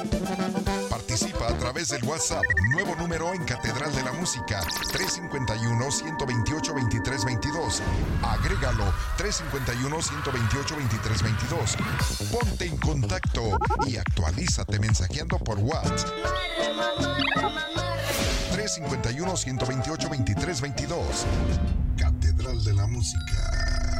Participa a través del WhatsApp, nuevo número en Catedral de la Música, 351-128-2322. Agrégalo, 351-128-2322. Ponte en contacto y actualízate mensajeando por WhatsApp. 351-128-2322. Catedral de la Música.